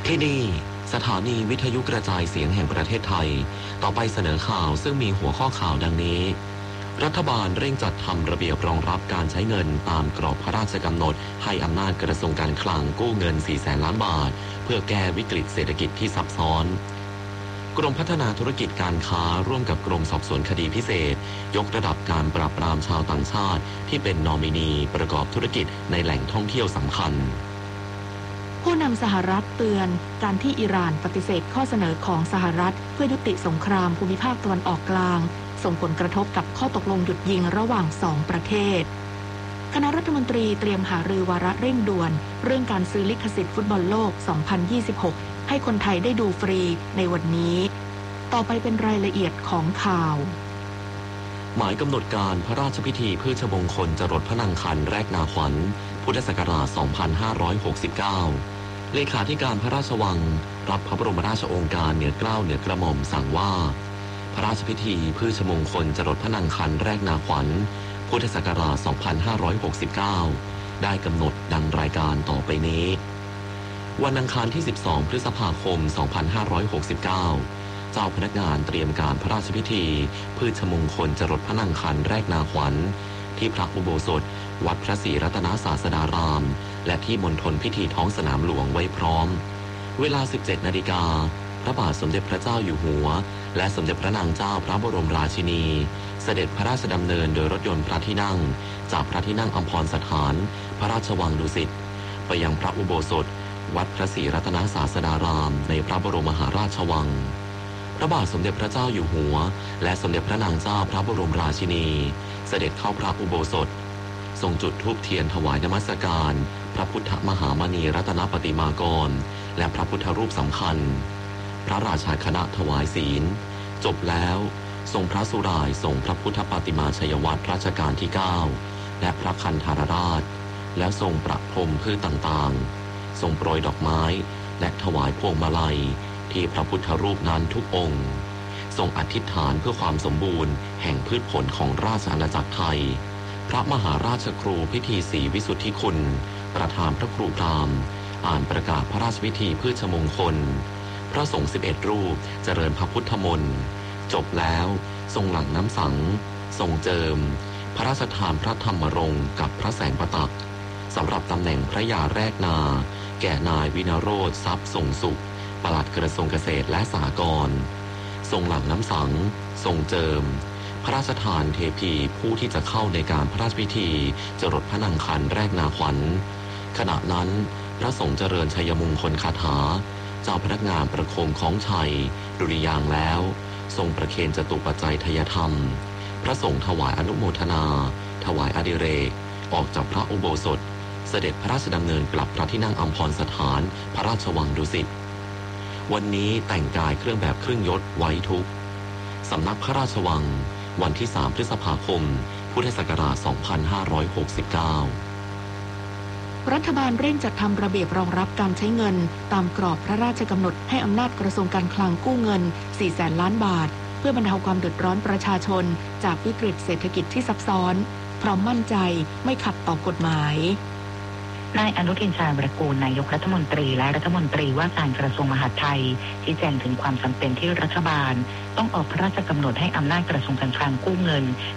ที่นี่สถานีวิทยุกระจายเสียงแห่งประเทศไทยต่อไปเสนอข่าวซึ่งมีหัวข้อข่าวดังนี้รัฐบาลเร่งจัดทำระเบียบรองรับการใช้เงินตามกรอบพระราชกำหนดให้อำนาจกระทรวงการคลังกู้เงิน 400,000 ล้านบาทเพื่อแก้วิกฤตเศรษฐกิจที่ซับซ้อนกรมพัฒนาธุรกิจการค้าร่วมกับกรมสอบสวนคดีพิเศษยกระดับการปราบปรามชาวต่างชาติที่เป็นนอมินีประกอบธุรกิจในแหล่งท่องเที่ยวสำคัญผู้นำสหรัฐเตือนการที่อิหร่านปฏิเสธข้อเสนอของสหรัฐเพื่อยุติสงครามภูมิภาคตะวันออกกลางส่งผลกระทบกับข้อตกลงหยุดยิงระหว่าง2ประเทศคณะรัฐมนตรีเตรียมหารือวาระเร่งด่วนเรื่องการซื้อลิขสิทธิ์ฟุตบอลโลก 2026 ให้คนไทยได้ดูฟรีในวันนี้ต่อไปเป็นรายละเอียดของข่าวหมายกำหนดการพระราชพิธีพืชมงคลจรดพระนางคันแรกนาขวัญพุทธศักราช 2569 เลขาธิการพระราชวังรับพระบรมราชโองการเหนือเกล้าเหนือกระหม่อมสั่งว่าพระราชพิธีพืชมงคลจรดพระนางคันแรกนาขวัญพุทธศักราช 2569 ได้กำหนดดังรายการต่อไปนี้วันอังคารที่ 12 พฤษภาคม 2569 เจ้าพนักงานเตรียมการพระราชพิธีพืชมงคลจรดพระนางคันแรกนาขวัญที่พระอุโบสถวัดพระศรีรัตนศาสดารามและที่มณฑลพิธีท้องสนามหลวงไว้พร้อมเวลา 17 นาฬิกาพระบาทสมเด็จพระเจ้าอยู่หัวและสมเด็จพระนางเจ้าพระบรมราชินีเสด็จพระราชดำเนินโดยรถยนต์พระที่นั่งจากพระที่นั่งอัมพรสถานพระราชวังดุสิตไปยังพระอุโบสถวัดพระศรีรัตนศาสดารามในพระบรมมหาราชวังพระบาทสมเด็จพระเจ้าอยู่หัวและสมเด็จพระนางเจ้าพระบรมราชินีเสด็จเข้าพระอุโบสถทรงจุดธูปเทียนถวายนมัสการพระพุทธมหามณีรัตนปฏิมากรและพระพุทธรูปสำคัญพระราชาคณะถวายศีลจบแล้วทรงพระสุร่ายทรงพระพุทธปฏิมาชัยวัตรรัชกาลที่ 9และพระคันธารราชแล้วทรงประพรมพืชต่างๆทรงโปรยดอกไม้และถวายพวงมาลัยที่พระพุทธรูปนั้นทุกองค์ทรงอธิษฐานเพื่อความสมบูรณ์แห่งพืชผลของราชอาณาจักรไทยพระมหาราชครูพิธีศรีวิสุทธิคุณประธานพระครูพราหมณ์อ่านประกาศพระราชพิธีพืชมงคลพระสงฆ์11 รูปเจริญพระพุทธมนต์จบแล้วทรงหลั่งน้ำสังทรงเจิมพระราชทานพระธรรมรงค์กับพระแสงประตักสำหรับตำแหน่งพระยาแรกนาแก่นายวินโรจน์ทรัพย์ส่งสุขปลัดกระทรวงเกษตรและสหกรณ์ทรงหลั่งน้ำสังทรงเจิมพระราชทานเทพีผู้ที่จะเข้าในการพระราชพิธีจรดพระนางคันแรกนาขวัญขณะนั้นพระสงฆ์เจริญชัยมงคลคาถาเจ้าพนักงานประโคมของชัยดุริยางค์แล้วทรงประเคนจตุปัจจัยทยธรรมพระสงฆ์ถวายอนุโมทนาถวายอดิเรกออกจากพระอุโบสถเสด็จพระราชดำเนินกลับพระที่นั่งอัมพรสถานพระราชวังดุสิตวันนี้แต่งกายเครื่องแบบเครื่องยศไว้ทุกสำนักพระราชวังวันที่ 3 พฤษภาคม พุทธศักราช 2569 รัฐบาลเร่งจัดทำระเบียบรองรับการใช้เงินตามกรอบพระราชกำหนดให้อำนาจกระทรวงการคลังกู้เงิน 400,000 ล้านบาทเพื่อบรรเทาความเดือดร้อนประชาชนจากวิกฤตเศรษฐกิจที่ซับซ้อนพร้อมมั่นใจไม่ขัดต่อกฎหมายนายอนุทินชาญวิรากูลนายกรัฐมนตรีและรัฐมนตรีว่าการกระทรวงมหาดไทยชี้แจงถึงความจำเป็นที่รัฐบาลต้องออกพระราชกำหนดให้อำนาจกระทรวงการคลังกู้เงิน